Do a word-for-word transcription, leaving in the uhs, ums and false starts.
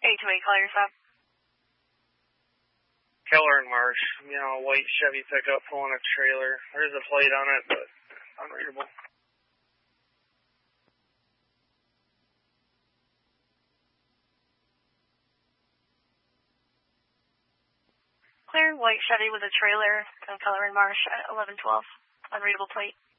eight two eight, call your stop. Keller and Marsh, you know, white Chevy pickup pulling a trailer. There's a plate on it, but unreadable. Clear white Chevy with a trailer, and Keller and Marsh at eleven twelve. Unreadable plate.